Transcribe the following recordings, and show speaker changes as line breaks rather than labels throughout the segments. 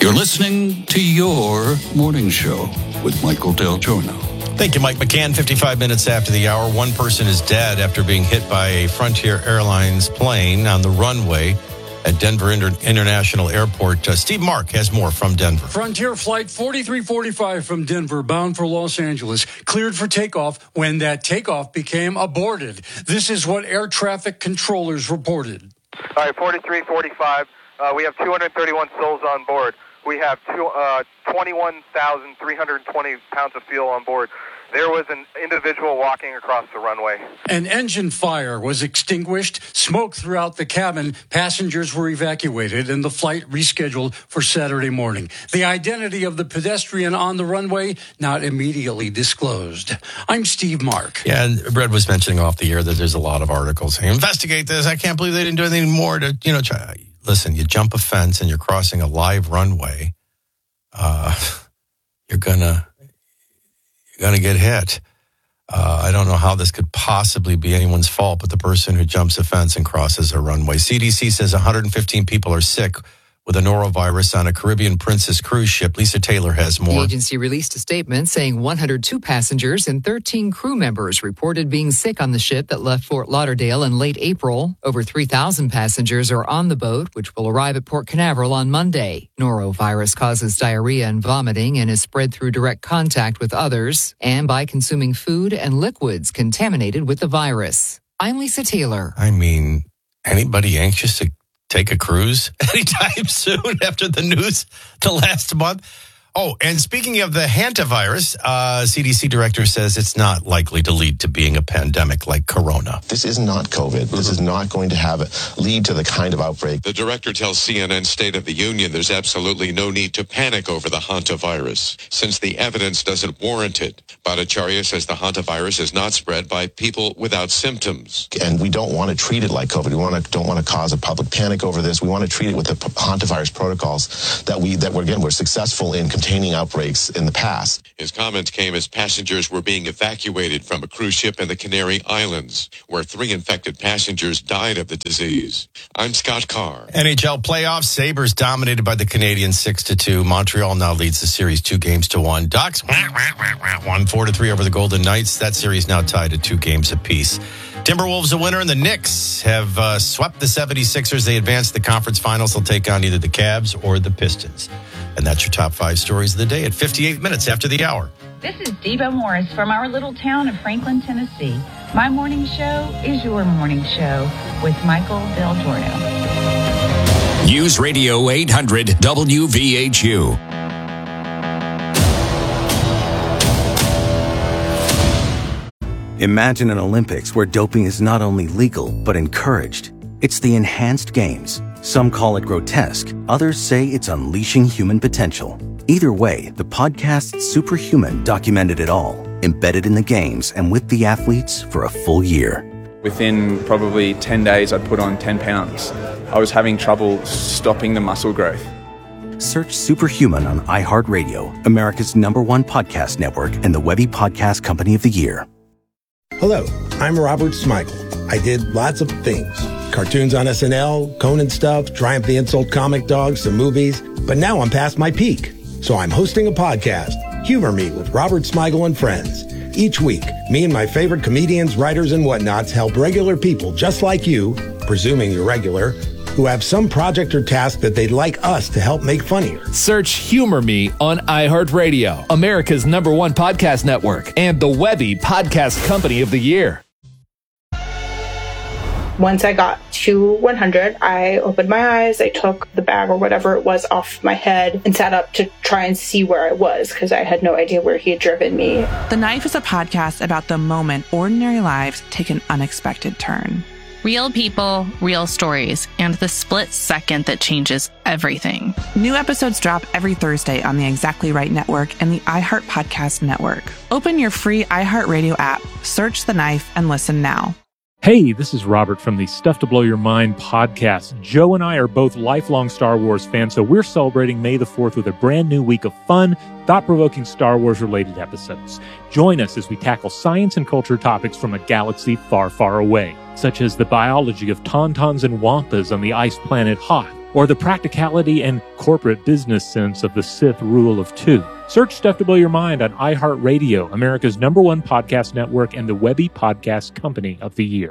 You're listening to Your Morning Show with Michael Del Giorno.
Thank you, Mike McCann. 55 minutes after the hour, one person is dead after being hit by a Frontier Airlines plane on the runway at Denver International Airport. Steve Mark has more from Denver.
Frontier Flight 4345 from Denver, bound for Los Angeles, cleared for takeoff when that takeoff became aborted. This is what air traffic controllers reported.
All right, 4345. We have 231 souls on board. We have 21,320 pounds of fuel on board. There was an individual walking across the runway.
An engine fire was extinguished, smoke throughout the cabin, passengers were evacuated, and the flight rescheduled for Saturday morning. The identity of the pedestrian on the runway not immediately disclosed. I'm Steve Mark.
Yeah, and Brett was mentioning off the air that there's a lot of articles saying, investigate this. I can't believe they didn't do anything more to, try. Listen, you jump a fence and you're crossing a live runway. You're gonna get hit. I don't know how this could possibly be anyone's fault, but the person who jumps a fence and crosses a runway. CDC says 115 people are sick with a norovirus on a Caribbean Princess cruise ship. Lisa Taylor has more.
The agency released a statement saying 102 passengers and 13 crew members reported being sick on the ship that left Fort Lauderdale in late April. Over 3,000 passengers are on the boat, which will arrive at Port Canaveral on Monday. Norovirus causes diarrhea and vomiting and is spread through direct contact with others and by consuming food and liquids contaminated with the virus. I'm Lisa Taylor.
I mean, anybody anxious to take a cruise anytime soon after the news the last month? Oh, and speaking of the hantavirus, CDC director says it's not likely to lead to being a pandemic like corona.
This is not COVID. This is not going to lead to the kind of outbreak.
The director tells CNN State of the Union there's absolutely no need to panic over the hantavirus, since the evidence doesn't warrant it. Bhattacharya says the hantavirus is not spread by people without symptoms.
And we don't want to treat it like COVID. We don't want to cause a public panic over this. We want to treat it with the hantavirus protocols that we're successful in containing outbreaks in the past.
His comments came as passengers were being evacuated from a cruise ship in the Canary Islands, where 3 infected passengers died of the disease. I'm Scott Carr.
NHL playoffs, Sabres dominated by the Canadiens 6-2. Montreal now leads the series 2-1. Ducks won 4-3 over the Golden Knights. That series now tied at 2 games apiece. Timberwolves a winner, and the Knicks have swept the 76ers. They advanced the conference finals. They'll take on either the Cavs or the Pistons. And that's your top 5 stories of the day at 58 minutes after the hour.
This is Debo Morris from our little town of Franklin, Tennessee. My morning show is your morning show with Michael Del Giorno.
News Radio 800 WVHU.
Imagine an Olympics where doping is not only legal, but encouraged. It's the Enhanced Games. Some call it grotesque. Others say it's unleashing human potential. Either way, the podcast Superhuman documented it all, embedded in the games and with the athletes for a full year.
Within probably 10 days, I'd put on 10 pounds. I was having trouble stopping the muscle growth.
Search Superhuman on iHeartRadio, America's #1 podcast network and the Webby Podcast Company of the Year.
Hello, I'm Robert Smigel. I did lots of things. Cartoons on SNL, Conan stuff, Triumph the Insult comic dogs, some movies. But now I'm past my peak. So I'm hosting a podcast, Humor Me with Robert Smigel and Friends. Each week, me and my favorite comedians, writers, and whatnots help regular people just like you, presuming you're regular, who have some project or task that they'd like us to help make funnier.
Search Humor Me on iHeartRadio, America's #1 podcast network, and the Webby Podcast Company of the Year.
Once I got to 100, I opened my eyes, I took the bag or whatever it was off my head and sat up to try and see where I was because I had no idea where he had driven me.
The Knife is a podcast about the moment ordinary lives take an unexpected turn.
Real people, real stories, and the split second that changes everything.
New episodes drop every Thursday on the Exactly Right Network and the iHeart Podcast Network. Open your free iHeartRadio app, search The Knife, and listen now.
Hey, this is Robert from the Stuff to Blow Your Mind podcast. Joe and I are both lifelong Star Wars fans, so we're celebrating May the 4th with a brand new week of fun, thought-provoking Star Wars-related episodes. Join us as we tackle science and culture topics from a galaxy far, far away, such as the biology of tauntauns and wampas on the ice planet Hoth, or the practicality and corporate business sense of the Sith rule of two. Search Stuff to Blow Your Mind on iHeartRadio, America's #1 podcast network and the Webby Podcast Company of the Year.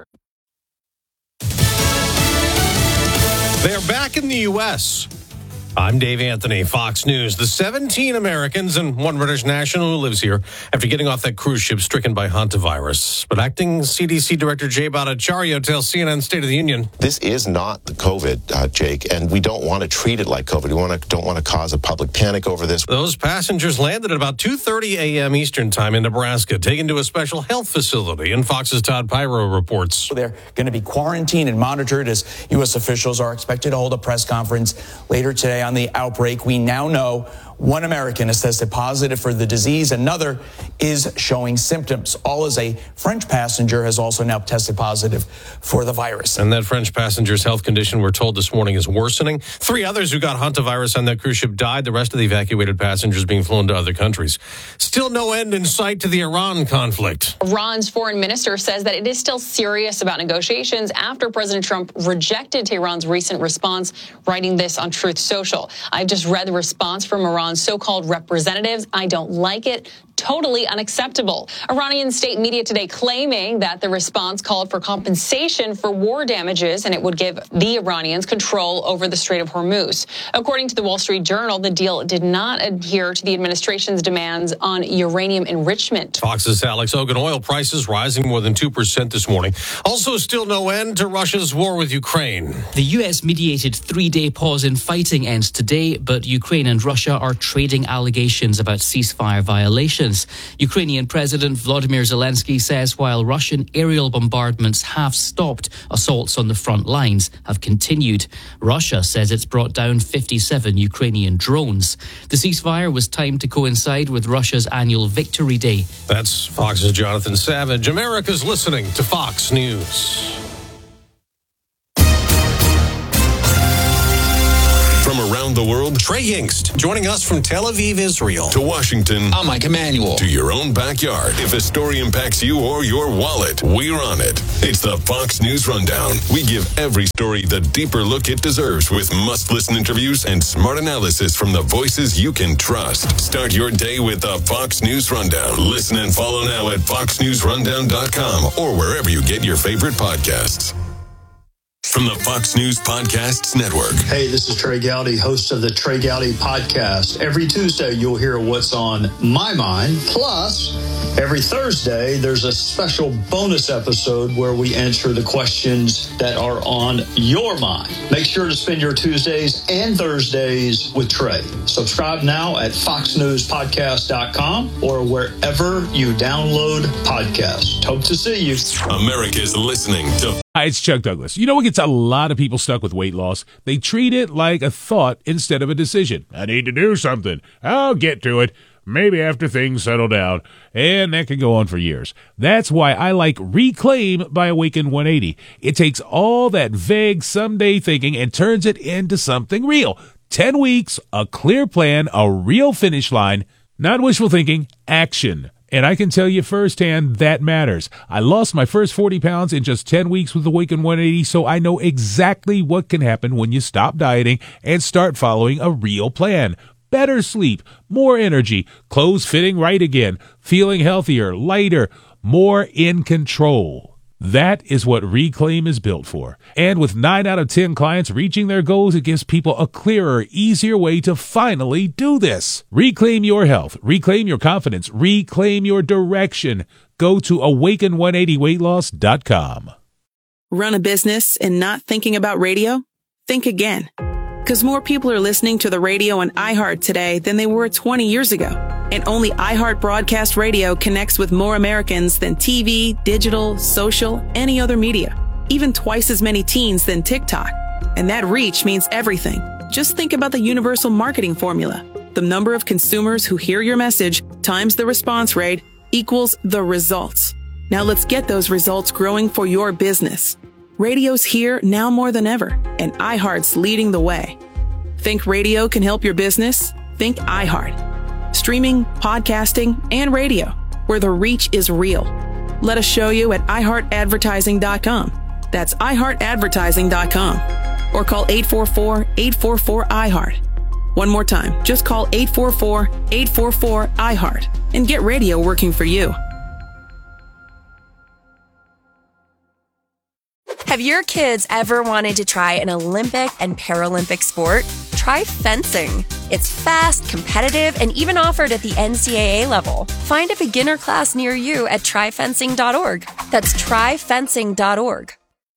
They're back in the U.S. I'm Dave Anthony, Fox News. The 17 Americans and one British national who lives here after getting off that cruise ship stricken by hantavirus. But acting CDC Director Jay Bhattacharya tells CNN State of the Union.
This is not the COVID, Jake, and we don't want to treat it like COVID. We don't want to cause a public panic over this.
Those passengers landed at about 2:30 a.m. Eastern time in Nebraska, taken to a special health facility. And Fox's Todd Pyro reports.
They're going to be quarantined and monitored as U.S. officials are expected to hold a press conference later today on the outbreak. We now know one American has tested positive for the disease. Another is showing symptoms. All as a French passenger has also now tested positive for the virus.
And that French passenger's health condition, we're told this morning, is worsening. 3 others who got hantavirus on that cruise ship died. The rest of the evacuated passengers being flown to other countries. Still no end in sight to the Iran conflict.
Iran's foreign minister says that it is still serious about negotiations after President Trump rejected Tehran's recent response, writing this on Truth Social. I've just read the response from Iran's so-called representatives. I don't like it. Totally unacceptable. Iranian state media today claiming that the response called for compensation for war damages and it would give the Iranians control over the Strait of Hormuz. According to the Wall Street Journal, the deal did not adhere to the administration's demands on uranium enrichment.
Fox's Alex Ogan. Oil prices rising more than 2% this morning. Also still no end to Russia's war with Ukraine.
The U.S. mediated 3-day pause in fighting ends today, but Ukraine and Russia are trading allegations about ceasefire violations. Ukrainian President Volodymyr Zelensky says while Russian aerial bombardments have stopped, assaults on the front lines have continued. Russia says it's brought down 57 Ukrainian drones. The ceasefire was timed to coincide with Russia's annual Victory Day.
That's Fox's Jonathan Savage. America's listening to Fox News.
From around the world,
Trey Yingst joining us from Tel Aviv, Israel.
To Washington.
I'm Mike Emanuel.
To your own backyard. If a story impacts you or your wallet, we're on it. It's the Fox News Rundown. We give every story the deeper look it deserves with must-listen interviews and smart analysis from the voices you can trust. Start your day with the Fox News Rundown. Listen and follow now at foxnewsrundown.com or wherever you get your favorite podcasts. From the Fox News Podcasts Network.
Hey, this is Trey Gowdy, host of the Trey Gowdy Podcast. Every Tuesday, you'll hear what's on my mind. Plus, every Thursday, there's a special bonus episode where we answer the questions that are on your mind. Make sure to spend your Tuesdays and Thursdays with Trey. Subscribe now at foxnewspodcast.com or wherever you download podcasts. Hope to see you.
America's listening to...
Hi, it's Chuck Douglas. You know what gets a lot of people stuck with weight loss? They treat it like a thought instead of a decision. I need to do something. I'll get to it. Maybe after things settle down. And that can go on for years. That's why I like Reclaim by Awaken 180. It takes all that vague someday thinking and turns it into something real. 10 weeks, a clear plan, a real finish line. Not wishful thinking, action. And I can tell you firsthand that matters. I lost my first 40 pounds in just 10 weeks with Awaken 180, so I know exactly what can happen when you stop dieting and start following a real plan. Better sleep, more energy, clothes fitting right again, feeling healthier, lighter, more in control. That is what Reclaim is built for. And with 9 out of 10 clients reaching their goals, it gives people a clearer, easier way to finally do this. Reclaim your health. Reclaim your confidence. Reclaim your direction. Go to awaken180weightloss.com.
Run a business and not thinking about radio? Think again. Because more people are listening to the radio on iHeart today than they were 20 years ago. And only iHeart Broadcast Radio connects with more Americans than TV, digital, social, any other media. Even twice as many teens than TikTok. And that reach means everything. Just think about the universal marketing formula. The number of consumers who hear your message times the response rate equals the results. Now let's get those results growing for your business. Radio's here now more than ever, and iHeart's leading the way. Think radio can help your business? Think iHeart. Streaming, podcasting, and radio, where the reach is real. Let us show you at iHeartAdvertising.com. That's iHeartAdvertising.com. or call 844-844-iHeart. One more time, just call 844-844-iHeart and get radio working for you.
Have your kids ever wanted to try an Olympic and Paralympic sport? Try fencing. It's fast, competitive, and even offered at the NCAA level. Find a beginner class near you at tryfencing.org. That's tryfencing.org.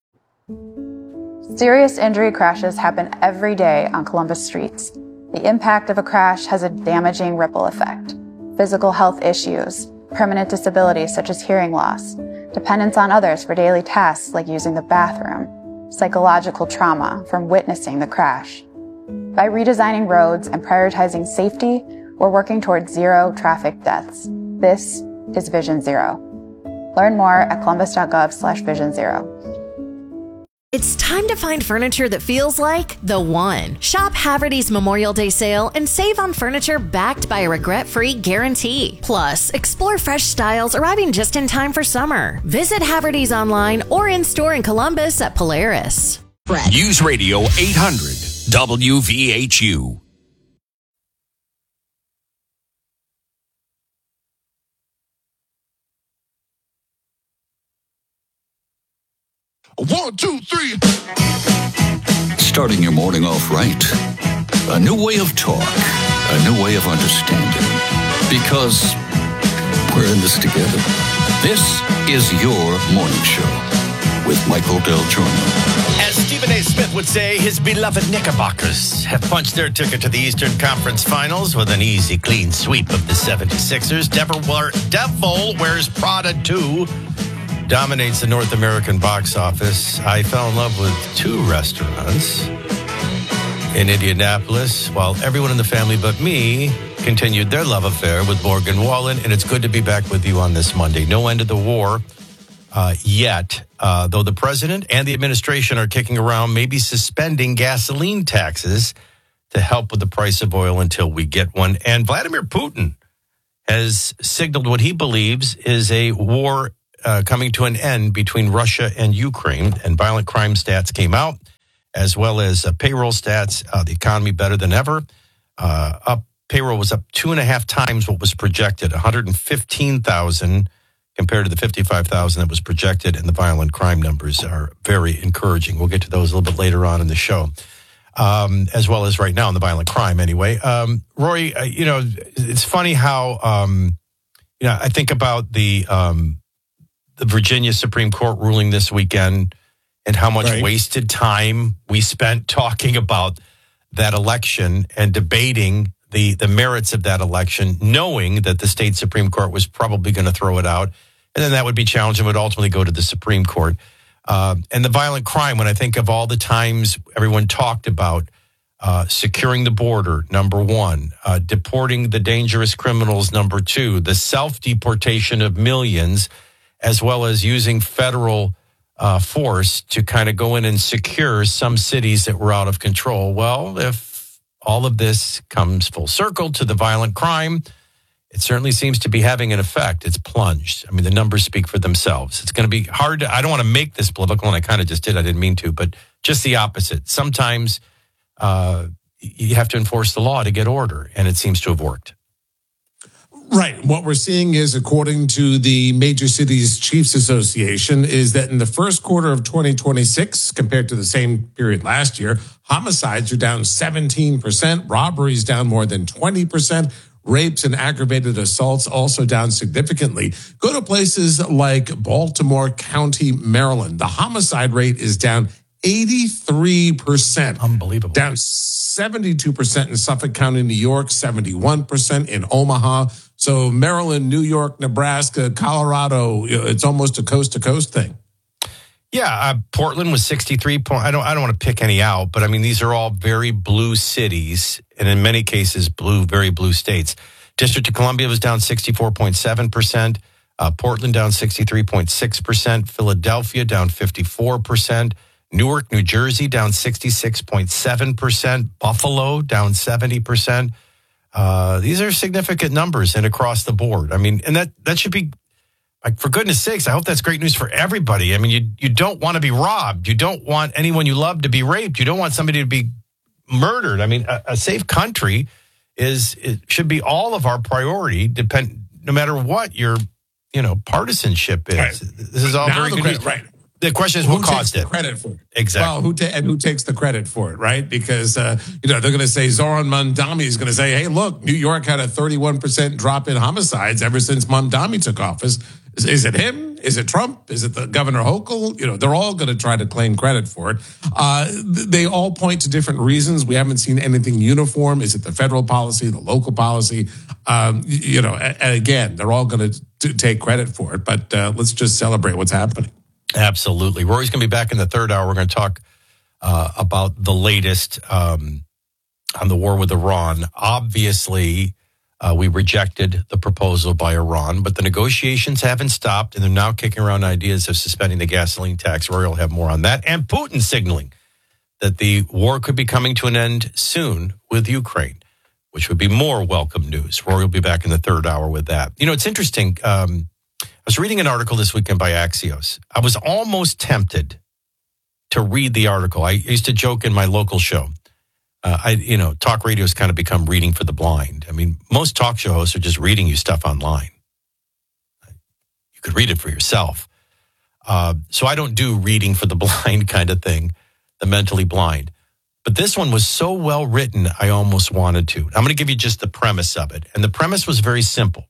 Serious injury crashes happen every day on Columbus streets. The impact of a crash has a damaging ripple effect. Physical health issues, permanent disabilities such as hearing loss, dependence on others for daily tasks like using the bathroom, psychological trauma from witnessing the crash. By redesigning roads and prioritizing safety, we're working towards zero traffic deaths. This is Vision Zero. Learn more at columbus.gov/Vision Zero.
It's time to find furniture that feels like the one. Shop Haverty's Memorial Day sale and save on furniture backed by a regret-free guarantee. Plus, explore fresh styles arriving just in time for summer. Visit Haverty's online or in-store in Columbus at Polaris.
News Radio 800 WVHU.
One, two, three. Starting your morning off right. A new way of talk. A new way of understanding. Because we're in this together. This is your morning show with Michael Del Giorno.
As Stephen A. Smith would say, his beloved Knickerbockers have punched their ticket to the Eastern Conference Finals with an easy, clean sweep of the 76ers. Devil Wears Prada 2 dominates the North American box office. I fell in love with two restaurants in Indianapolis, while everyone in the family but me continued their love affair with Morgan Wallen, and it's good to be back with you on this Monday. No end of the war yet, though the president and the administration are kicking around maybe suspending gasoline taxes to help with the price of oil until we get one. And Vladimir Putin has signaled what he believes is a war coming to an end between Russia and Ukraine, and violent crime stats came out, as well as payroll stats. The economy better than ever. Payroll was up 2.5 times what was projected, 115,000 compared to the 55,000 that was projected, and the violent crime numbers are very encouraging. We'll get to those a little bit later on in the show, as well as right now in the violent crime anyway. Rory, it's funny how, I think about the Virginia Supreme Court ruling this weekend and how much wasted time we spent talking about that election and debating the merits of that election, knowing that the state Supreme Court was probably going to throw it out. And then that would be challenged and would ultimately go to the Supreme Court. And the violent crime, when I think of all the times everyone talked about securing the border, number one, deporting the dangerous criminals, number two, the self-deportation of millions, as well as using federal force to kind of go in and secure some cities that were out of control. Well, if all of this comes full circle to the violent crime, it certainly seems to be having an effect. It's plunged. I mean, the numbers speak for themselves. It's going to be hard I don't want to make this political, and I kind of just did. I didn't mean to, but just the opposite. Sometimes you have to enforce the law to get order, and it seems to have worked.
Right. What we're seeing is, according to the Major Cities Chiefs Association, is that in the first quarter of 2026, compared to the same period last year, homicides are down 17%, robberies down more than 20%, rapes and aggravated assaults also down significantly. Go to places like Baltimore County, Maryland. The homicide rate is down 83%.
Unbelievable.
Down 72% in Suffolk County, New York, 71% in Omaha. So Maryland, New York, Nebraska, Colorado, it's almost a coast-to-coast thing.
Yeah, Portland was 63. I don't want to pick any out, but I mean, these are all very blue cities, and in many cases, very blue states. District of Columbia was down 64.7%. Portland down 63.6%. Philadelphia down 54%. Newark, New Jersey down 66.7%. Buffalo down 70%. These are significant numbers and across the board. I mean, and that should be, Like, for goodness sakes, I hope that's great news for everybody. I mean, you don't want to be robbed. You don't want anyone you love to be raped. You don't want somebody to be murdered. I mean, a safe country should be all of our priority, no matter what your partisanship is.
Right.
This is all very good news.
Right.
The question is, who caused it?
Credit for it.
Exactly.
Well, who takes the credit for it, right? Because they're going to say Zoran Mamdani is going to say, "Hey, look, New York had a 31% drop in homicides ever since Mamdani took office." Is it him? Is it Trump? Is it the Governor Hochul? They're all going to try to claim credit for it. They all point to different reasons. We haven't seen anything uniform. Is it the federal policy, the local policy? And again, they're all going to take credit for it. But let's just celebrate what's happening.
Absolutely. Rory's going to be back in the third hour. We're going to talk about the latest on the war with Iran. Obviously, we rejected the proposal by Iran, but the negotiations haven't stopped, and they're now kicking around ideas of suspending the gasoline tax. Rory will have more on that. And Putin signaling that the war could be coming to an end soon with Ukraine, which would be more welcome news. Rory will be back in the third hour with that. It's interesting. I was reading an article this weekend by Axios. I was almost tempted to read the article. I used to joke in my local show. Talk radio has kind of become reading for the blind. I mean, most talk show hosts are just reading you stuff online. You could read it for yourself. So I don't do reading for the blind kind of thing, the mentally blind. But this one was so well written, I almost wanted to. I'm going to give you just the premise of it. And the premise was very simple.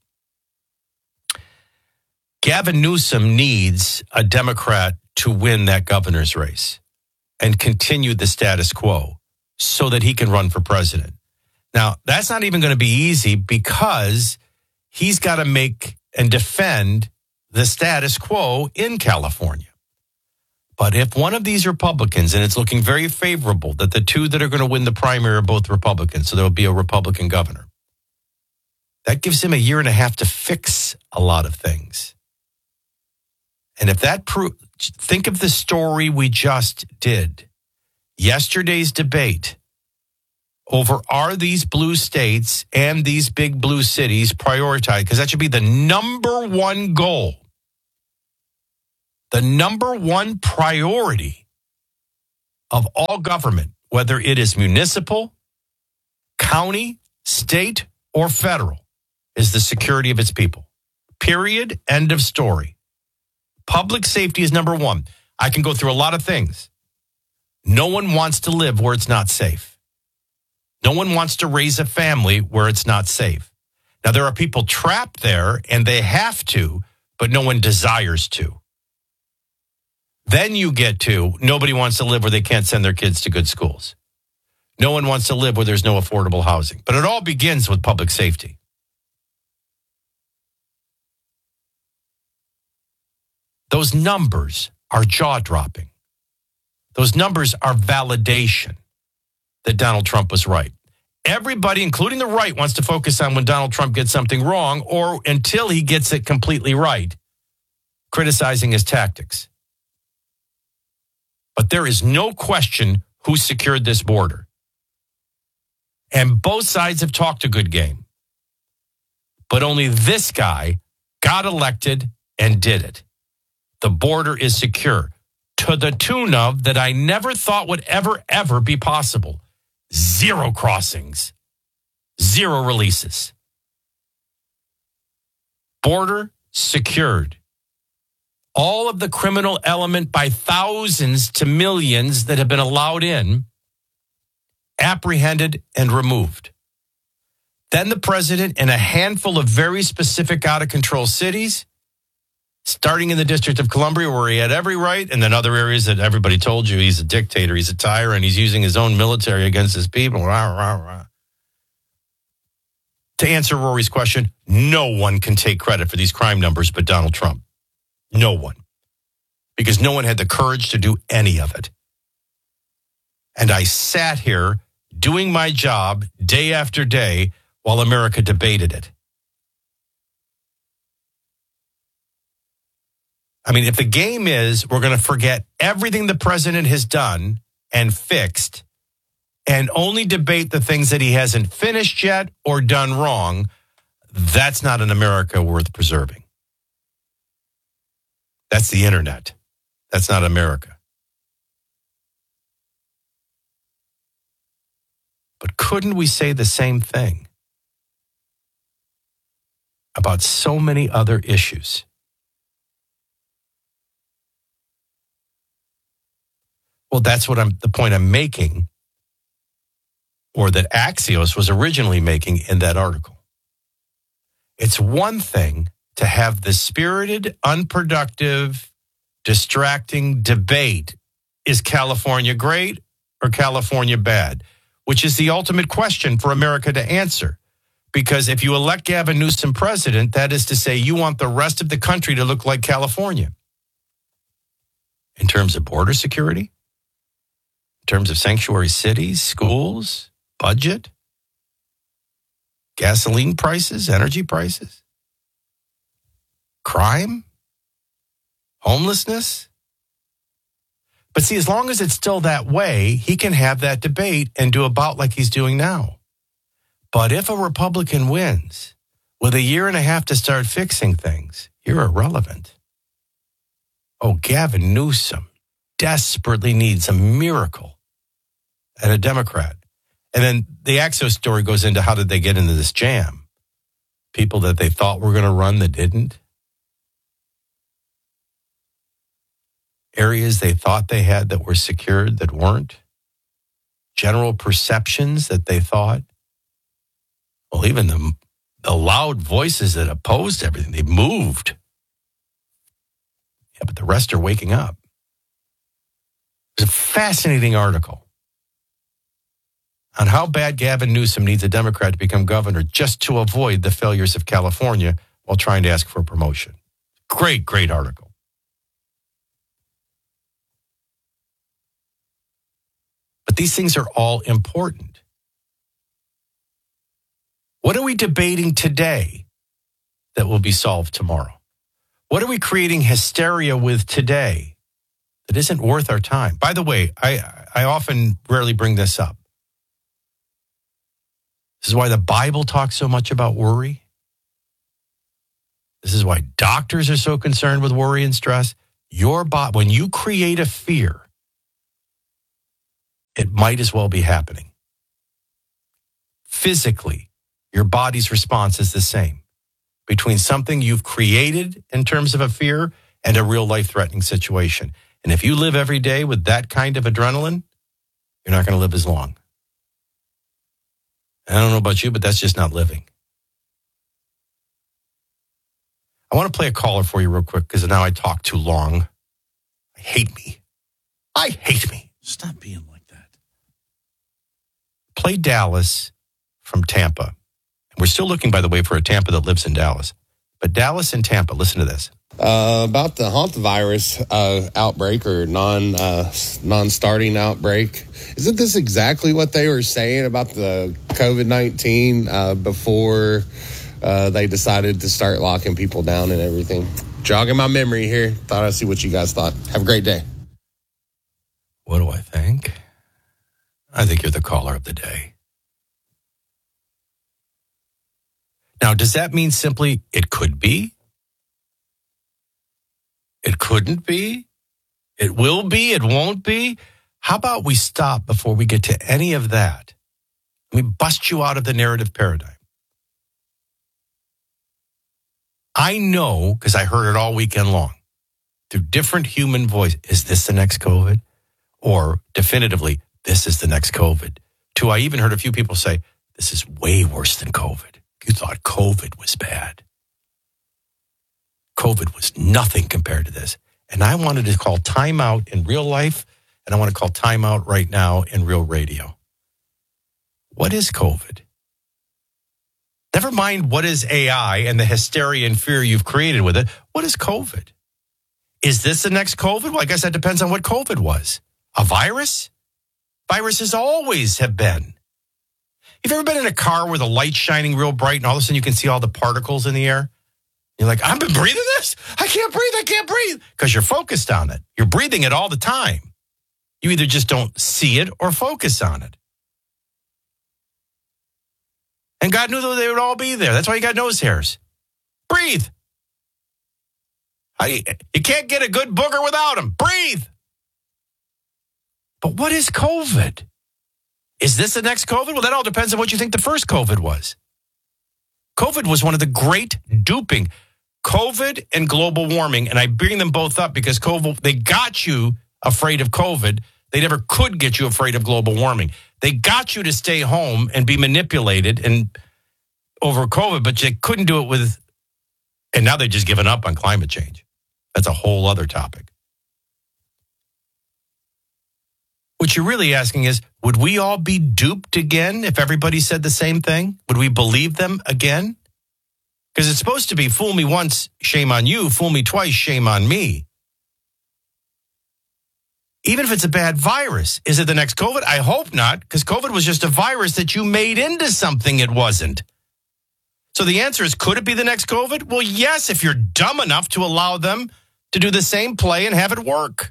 Gavin Newsom needs a Democrat to win that governor's race and continue the status quo so that he can run for president. Now, that's not even going to be easy because he's got to make and defend the status quo in California. But if one of these Republicans, and it's looking very favorable that the two that are going to win the primary are both Republicans, so there'll be a Republican governor, that gives him a year and a half to fix a lot of things. And if that think of the story we just did. Yesterday's debate over are these blue states and these big blue cities prioritized? Because that should be the number one goal. The number one priority of all government, whether it is municipal, county, state, or federal, is the security of its people. Period. End of story. Public safety is number one. I can go through a lot of things. No one wants to live where it's not safe. No one wants to raise a family where it's not safe. Now, there are people trapped there, and they have to, but no one desires to. Then you get to nobody wants to live where they can't send their kids to good schools. No one wants to live where there's no affordable housing. But it all begins with public safety. Those numbers are jaw-dropping. Those numbers are validation that Donald Trump was right. Everybody, including the right, wants to focus on when Donald Trump gets something wrong or until he gets it completely right, criticizing his tactics. But there is no question who secured this border. And both sides have talked a good game. But only this guy got elected and did it. The border is secure to the tune of that I never thought would ever be possible. 0 crossings, 0 releases. Border secured. All of the criminal element by thousands to millions that have been allowed in, apprehended and removed. Then the president in a handful of very specific out-of-control cities, starting in the District of Columbia where he had every right, and then other areas that everybody told you he's a dictator, he's a tyrant, he's using his own military against his people. Rah, rah, rah. To answer Rory's question, no one can take credit for these crime numbers but Donald Trump. No one. Because no one had the courage to do any of it. And I sat here doing my job day after day while America debated it. I mean, if the game is we're going to forget everything the president has done and fixed and only debate the things that he hasn't finished yet or done wrong, that's not an America worth preserving. That's the internet. That's not America. But couldn't we say the same thing about so many other issues? Well, that's the point I'm making, or that Axios was originally making in that article. It's one thing to have the spirited, unproductive, distracting debate. Is California great or California bad? Which is the ultimate question for America to answer. Because if you elect Gavin Newsom president, that is to say you want the rest of the country to look like California. In terms of border security, in terms of sanctuary cities, schools, budget, gasoline prices, energy prices, crime, homelessness. But see, as long as it's still that way, he can have that debate and do about like he's doing now. But if a Republican wins with a year and a half to start fixing things, you're irrelevant. Oh, Gavin Newsom desperately needs a miracle and a Democrat. And then the Axios story goes into how did they get into this jam? People that they thought were going to run that didn't. Areas they thought they had that were secured that weren't. General perceptions that they thought. Well, even the loud voices that opposed everything, they moved. Yeah, but the rest are waking up. It was a fascinating article on how bad Gavin Newsom needs a Democrat to become governor just to avoid the failures of California while trying to ask for a promotion. Great, great article. But these things are all important. What are we debating today that will be solved tomorrow? What are we creating hysteria with today that isn't worth our time? By the way, I often rarely bring this up. This is why the Bible talks so much about worry. This is why doctors are so concerned with worry and stress. When you create a fear, it might as well be happening. Physically, your body's response is the same between something you've created in terms of a fear and a real life-threatening situation. And if you live every day with that kind of adrenaline, you're not going to live as long. I don't know about you, but that's just not living. I want to play a caller for you real quick because now I talk too long. I hate me.
Stop being like that.
Play Dallas from Tampa. We're still looking, by the way, for a Tampa that lives in Dallas. But Dallas and Tampa, listen to this.
About the hantavirus outbreak or non-starting outbreak. Isn't this exactly what they were saying about the COVID-19 before they decided to start locking people down and everything? Jogging my memory here. Thought I'd see what you guys thought. Have a great day.
What do I think? I think you're the caller of the day. Now, does that mean simply it could be? It couldn't be? It will be? It won't be? How about we stop before we get to any of that? Let me bust you out of the narrative paradigm. I know, because I heard it all weekend long, through different human voice, is this the next COVID? Or definitively, this is the next COVID. I even heard a few people say, this is way worse than COVID. You thought COVID was bad. COVID was nothing compared to this. And I wanted to call timeout in real life, and I want to call timeout right now in real radio. What is COVID? Never mind what is AI and the hysteria and fear you've created with it. What is COVID? Is this the next COVID? Well, I guess that depends on what COVID was. A virus? Viruses always have been. Have you ever been in a car where the light's shining real bright and all of a sudden you can see all the particles in the air? You're like, I've been breathing this? I can't breathe. Because you're focused on it. You're breathing it all the time. You either just don't see it or focus on it. And God knew that they would all be there. That's why you got nose hairs. Breathe. You can't get a good booger without them. Breathe. But what is COVID? Is this the next COVID? Well, that all depends on what you think the first COVID was. COVID was one of the great duping. COVID and global warming, and I bring them both up because COVID, they got you afraid of COVID. They never could get you afraid of global warming. They got you to stay home and be manipulated and over COVID, but they couldn't do it with, and now they've just given up on climate change. That's a whole other topic. What you're really asking is, would we all be duped again if everybody said the same thing? Would we believe them again? Because it's supposed to be fool me once, shame on you. Fool me twice, shame on me. Even if it's a bad virus, is it the next COVID? I hope not, because COVID was just a virus that you made into something it wasn't. So the answer is, could it be the next COVID? Well, yes, if you're dumb enough to allow them to do the same play and have it work.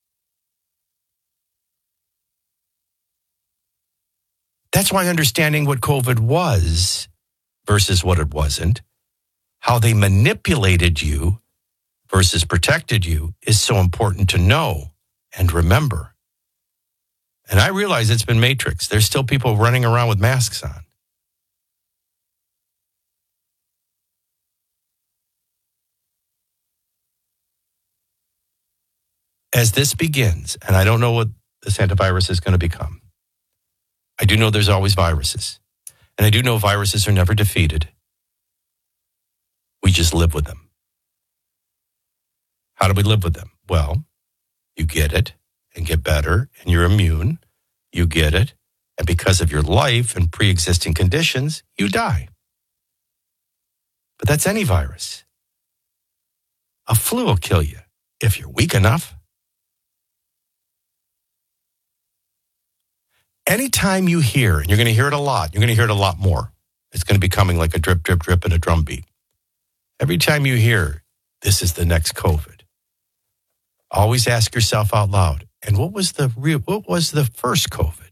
That's why understanding what COVID was versus what it wasn't, how they manipulated you versus protected you, is so important to know and remember. And I realize it's been Matrix. There's still people running around with masks on. As this begins, and I don't know what this antivirus is going to become, I do know there's always viruses. And I do know viruses are never defeated. We just live with them. How do we live with them? Well, you get it and get better, and you're immune. You get it, and because of your life and pre-existing conditions, you die. But that's any virus. A flu will kill you if you're weak enough. Anytime you hear, and you're going to hear it a lot, you're going to hear it a lot more. It's going to be coming like a drip, drip, drip and a drum beat. Every time you hear, this is the next COVID, always ask yourself out loud, and what was the first COVID?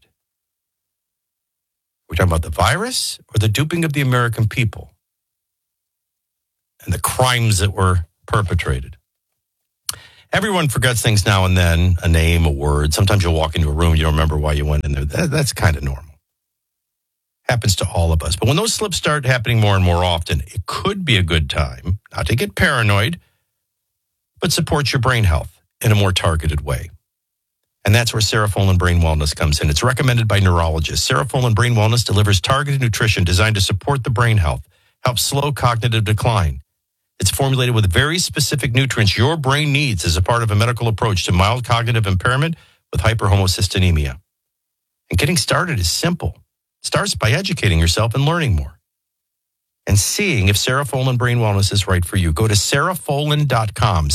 We're talking about the virus or the duping of the American people and the crimes that were perpetrated? Everyone forgets things now and then, a name, a word. Sometimes you'll walk into a room, you don't remember why you went in there. That's kind of normal. Happens to all of us. But when those slips start happening more and more often, it could be a good time not to get paranoid, but support your brain health in a more targeted way. And that's where Serofolin Brain Wellness comes in. It's recommended by neurologists. Serofolin Brain Wellness delivers targeted nutrition designed to support the brain health, help slow cognitive decline. It's formulated with very specific nutrients your brain needs as a part of a medical approach to mild cognitive impairment with hyperhomocystinemia. And getting started is simple. It starts by educating yourself and learning more. And seeing if Serofolin Brain Wellness is right for you. Go to Serofolin.com,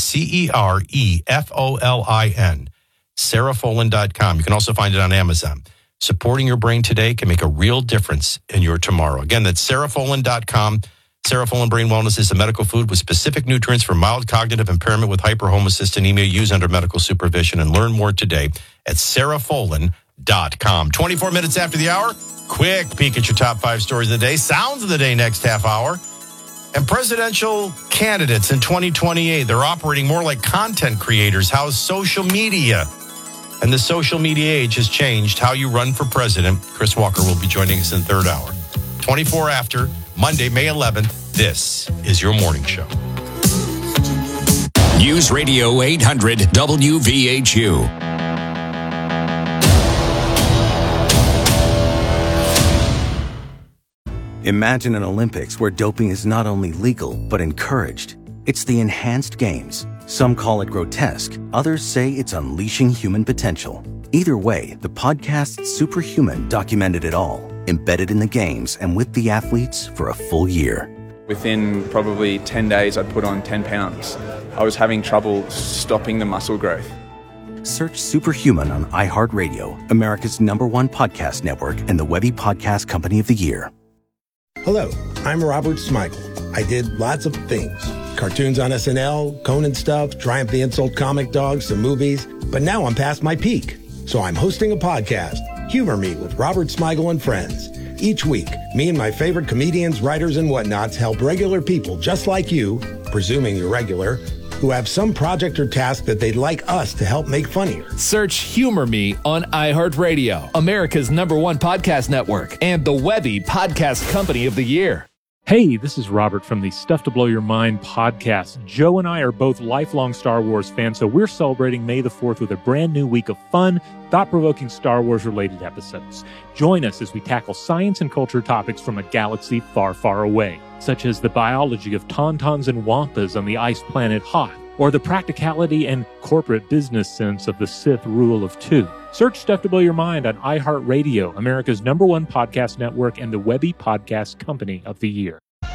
Cerefolin, Serofolin.com. You can also find it on Amazon. Supporting your brain today can make a real difference in your tomorrow. Again, that's Serofolin.com. Serofolin Brain Wellness is a medical food with specific nutrients for mild cognitive impairment with hyperhomocystinemia used under medical supervision. And learn more today at Serofolin.com. 24 minutes after the hour, quick peek at your top 5 stories of the day. Sounds of the day next half hour. And presidential candidates in 2028, they're operating more like content creators. How social media and the social media age has changed how you run for president. Chris Walker will be joining us in the third hour. 24 after, Monday, May 11th, this is your morning show.
News Radio 800 WVHU.
Imagine an Olympics where doping is not only legal, but encouraged. It's the Enhanced Games. Some call it grotesque. Others say it's unleashing human potential. Either way, the podcast Superhuman documented it all, embedded in the games and with the athletes for a full year.
Within probably 10 days, I'd put on 10 pounds. I was having trouble stopping the muscle growth.
Search Superhuman on iHeartRadio, America's #1 podcast network and the Webby Podcast Company of the Year.
Hello, I'm Robert Smigel. I did lots of things. Cartoons on SNL, Conan stuff, Triumph the Insult comic dogs, some movies. But now I'm past my peak. So I'm hosting a podcast, Humor Me with Robert Smigel and Friends. Each week, me and my favorite comedians, writers, and whatnots help regular people just like you, presuming you're regular, who have some project or task that they'd like us to help make funnier.
Search Humor Me on iHeartRadio, America's #1 podcast network, and the Webby Podcast Company of the Year.
Hey, this is Robert from the Stuff to Blow Your Mind podcast. Joe and I are both lifelong Star Wars fans, so we're celebrating May the 4th with a brand new week of fun, thought-provoking Star Wars-related episodes. Join us as we tackle science and culture topics from a galaxy far, far away, such as the biology of tauntauns and wampas on the ice planet Hoth, or the practicality and corporate business sense of the Sith Rule of Two. Search Stuff to Blow Your Mind on iHeartRadio, America's #1 podcast network, and the Webby Podcast Company of the Year.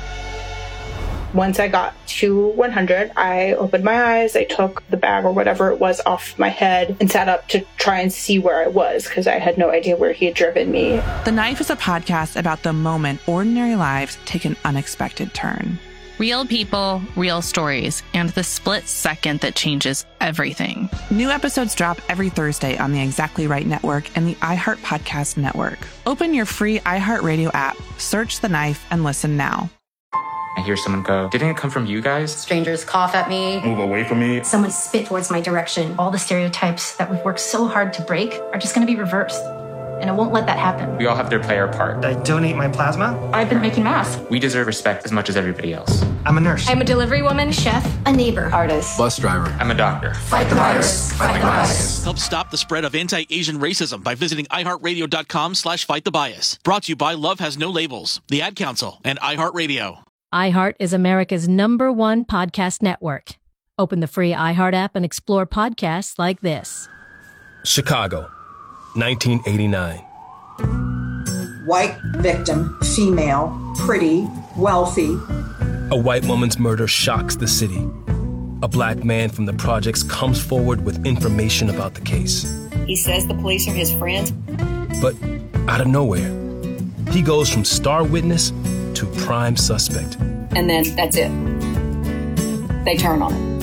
Once I got to 100, I opened my eyes, I took the bag or whatever it was off my head and sat up to try and see where I was because I had no idea where he had driven me.
The Knife is a podcast about the moment ordinary lives take an unexpected turn.
Real people, real stories, and the split second that changes everything.
New episodes drop every Thursday on the Exactly Right Network and the iHeart Podcast Network. Open your free iHeartRadio app, search The Knife, and listen now.
I hear someone go, "Didn't it come from you guys?"
Strangers cough at me.
Move away from me.
Someone spit towards my direction. All the stereotypes that we've worked so hard to break are just going to be reversed. And I won't let that happen.
We all have to play our part.
I donate my plasma. I've been making masks.
We deserve respect as much as everybody else.
I'm a nurse. I'm a delivery woman, chef, a neighbor, artist,
Bus driver. I'm a doctor.
Fight the virus. Fight the bias.
Help stop the spread of anti-Asian racism by visiting iHeartRadio.com/fightthebbias. Brought to you by Love Has No Labels, the Ad Council, and iHeartRadio.
iHeart is America's #1 podcast network. Open the free iHeart app and explore podcasts like this.
Chicago, 1989.
White victim, female, pretty, wealthy.
A white woman's murder shocks the city. A black man from the projects comes forward with information about the case.
He says the police are his friends.
But out of nowhere, he goes from star witness to prime suspect.
And then that's it. They turn on him.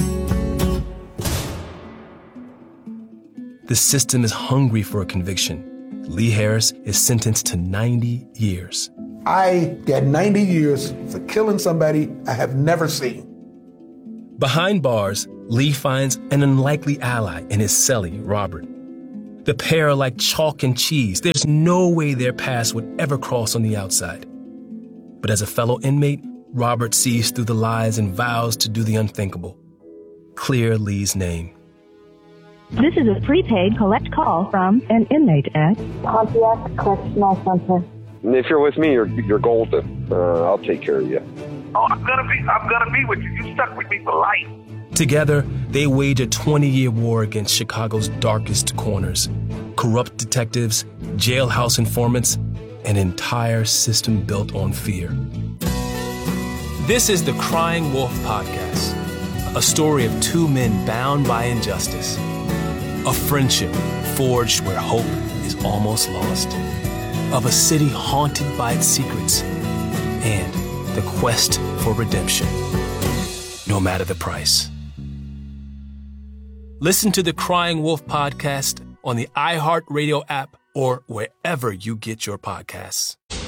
The system is hungry for a conviction. Lee Harris is sentenced to 90 years.
I got 90 years for killing somebody I have never seen.
Behind bars, Lee finds an unlikely ally in his cellie, Robert. The pair are like chalk and cheese. There's no way their paths would ever cross on the outside. But as a fellow inmate, Robert sees through the lies and vows to do the unthinkable. Clear Lee's name.
This is a prepaid collect call from an inmate at
Pontiac Correctional Center.
If you're with me, you're golden. I'll take care of you.
Oh, I'm gonna be with you. You stuck with me for life.
Together, they wage a 20-year war against Chicago's darkest corners. Corrupt detectives, jailhouse informants, an entire system built on fear. This is the Crying Wolf Podcast, a story of two men bound by injustice. A friendship forged where hope is almost lost. Of a city haunted by its secrets. And the quest for redemption, no matter the price. Listen to the Crying Wolf Podcast on the iHeartRadio app or wherever you get your podcasts.